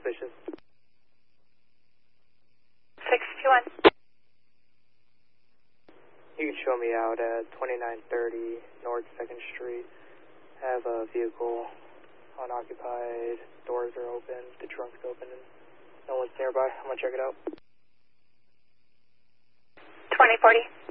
suspicious. 621. You can show me out at 2930 North 2nd Street. I have a vehicle unoccupied, doors are open, the trunk's open, and no one's nearby. I'm going to check it out. 2040.